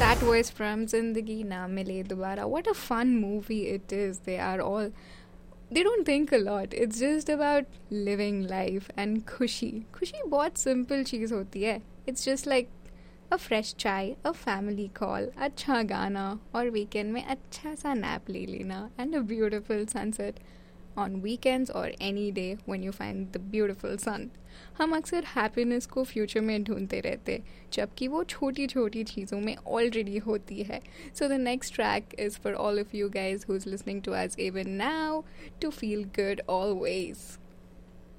That was from Zindagi Na Mile Dobara. What a fun movie it is. They don't think a lot. It's just about living life and खुशी. खुशी बहुत simple चीज़ होती है. It's just like a fresh chai, a family call, अच्छा गाना और weekend में अच्छा सा nap ले लेना and a beautiful sunset on weekends or any day when you find the beautiful sun. हम अक्सर हैप्पीनेस को फ्यूचर में ढूंढते रहते जबकि वो छोटी छोटी चीज़ों में ऑलरेडी होती है. So the next track is for all of you guys who is listening to us even now to feel good always.